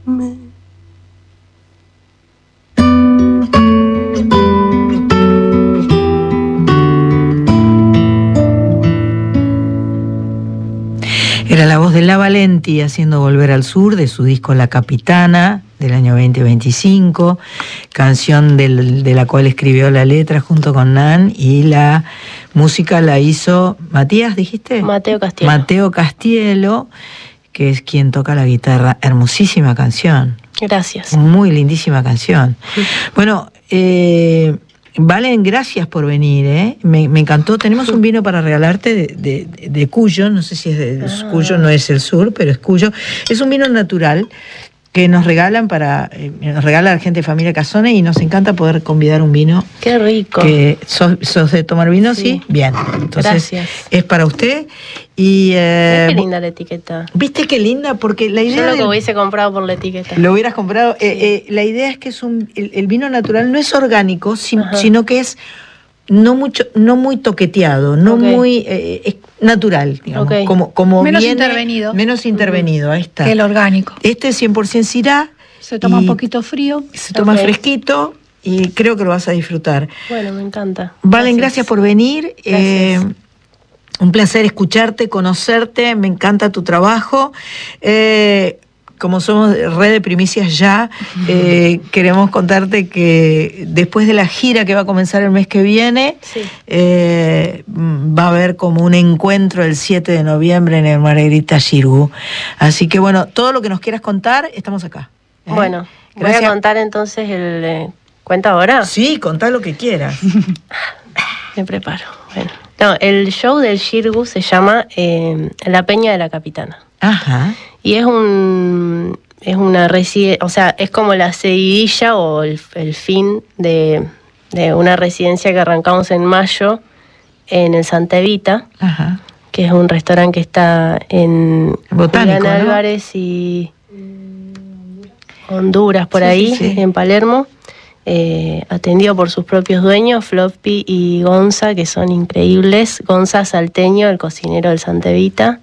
Era la voz de La Valenti haciendo Volver al Sur, de su disco La Capitana, del año 2025, canción de la cual escribió la letra junto con Nan, y la música la hizo Matías, ¿dijiste? Mateo Castielo. Mateo Castielo, que es quien toca la guitarra. Hermosísima canción. Gracias. Muy lindísima canción. Sí. Bueno, Valen, gracias por venir, ¿eh? Me encantó. Tenemos un vino para regalarte de Cuyo, no sé si es de Cuyo, no es el sur, pero es Cuyo. Es un vino natural que nos regalan nos regala la gente de Familia Casone, y nos encanta poder convidar un vino. ¡Qué rico! ¿Sos de tomar vino? Sí. Bien. Entonces, gracias. Es para usted. Y, qué linda la etiqueta. ¿Viste qué linda? Porque la idea... Yo lo que hubiese comprado por la etiqueta. Lo hubieras comprado. Sí. La idea es que el vino natural no es orgánico, sino que es no muy toqueteado, no muy... es natural, digamos. Okay. Como menos viene, intervenido. Menos intervenido, ahí está. Que el orgánico. Este es 100% Syrah. Se toma un poquito frío. Se toma fresquito, y creo que lo vas a disfrutar. Bueno, me encanta. Valen, gracias por venir. Gracias. Un placer escucharte, conocerte, me encanta tu trabajo. Como somos red de primicias ya, queremos contarte que después de la gira que va a comenzar el mes que viene, sí. Va a haber como un encuentro el 7 de noviembre en el Margarita Xirgu. Así que bueno, todo lo que nos quieras contar, estamos acá. Bueno, gracias. Voy a contar entonces ¿cuenta ahora? Sí, contá lo que quieras. Me preparo. Bueno. No, el show del Xirgu se llama La Peña de la Capitana. Ajá. Y es una residencia, o sea, es como la seguidilla o el fin de una residencia que arrancamos en mayo en el Santa Evita. Ajá. Que es un restaurante que está en Botánico, Julián Álvarez, ¿no? Y Honduras, por ahí, sí. En Palermo. Atendido por sus propios dueños, Floppy y Gonza, que son increíbles. Gonza salteño, el cocinero del Santa Evita.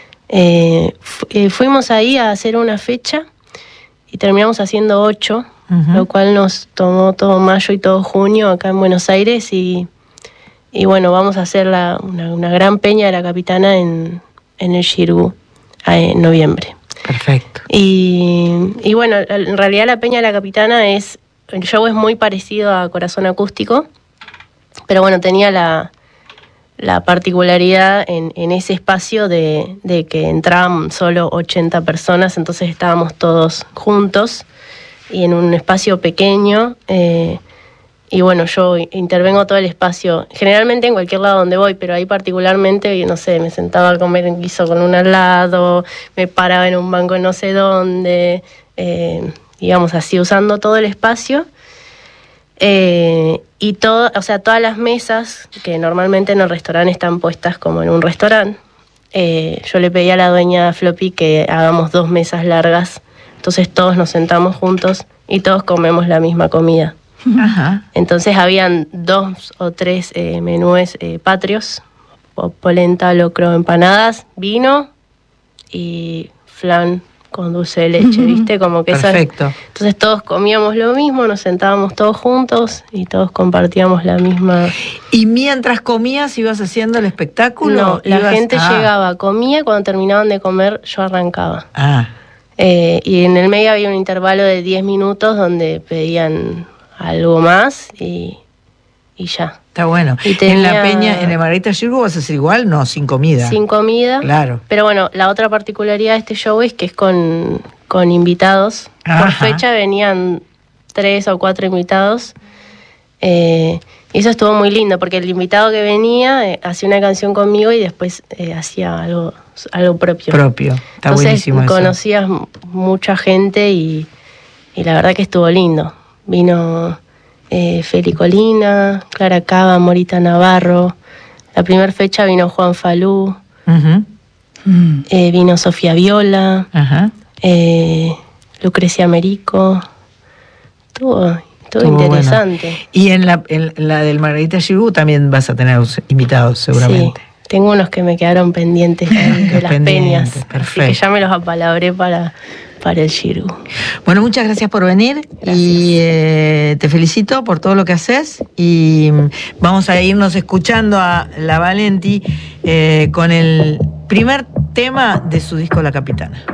Fuimos ahí a hacer una fecha y terminamos haciendo 8, lo cual nos tomó todo mayo y todo junio acá en Buenos Aires, y bueno, vamos a hacer una gran peña de la Capitana en el Xirgu en noviembre. Perfecto. Y bueno, en realidad la Peña de la Capitana el show es muy parecido a Corazón Acústico, pero bueno, tenía la particularidad en ese espacio de que entraban solo 80 personas, entonces estábamos todos juntos y en un espacio pequeño, y bueno, yo intervengo todo el espacio, generalmente en cualquier lado donde voy, pero ahí particularmente, no sé, me sentaba a comer en guiso con un al lado, me paraba en un banco no sé dónde, digamos así, usando todo el espacio. Y todas las mesas que normalmente en el restaurante están puestas como en un restaurante, yo le pedí a la dueña Floppy que hagamos 2 mesas largas, entonces todos nos sentamos juntos y todos comemos la misma comida. Ajá. Entonces habían 2 o 3 menúes patrios, polenta, locro, empanadas, vino y flan con dulce de leche, ¿viste? Como que perfecto. Entonces todos comíamos lo mismo, nos sentábamos todos juntos y todos compartíamos la misma... ¿Y mientras comías ibas haciendo el espectáculo? No, la gente llegaba, comía, cuando terminaban de comer yo arrancaba. Y en el medio había un intervalo de 10 minutos donde pedían algo más y ya. Está bueno. En la peña, en el Margarita Xirgu vas a hacer igual, no, sin comida. Sin comida. Claro. Pero bueno, la otra particularidad de este show es que es con invitados. Ajá. Por fecha venían 3 o 4 invitados. Y eso estuvo muy lindo, porque el invitado que venía hacía una canción conmigo y después hacía algo propio. Está entonces, buenísimo eso. Conocías mucha gente y la verdad que estuvo lindo. Vino... Feli Colina, Clara Cava, Morita Navarro. La primera fecha vino Juan Falú, vino Sofía Viola, Lucrecia Merico. Estuvo interesante. Bueno. Y en la del Margarita Xirgu también vas a tener invitados seguramente. Sí, tengo unos que me quedaron pendientes de las peñas. Perfecto. Así que ya me los apalabré para para el Xirgu. Bueno, muchas gracias por venir. Gracias. Y te felicito por todo lo que haces y vamos a irnos escuchando a La Valenti con el primer tema de su disco La Capitana.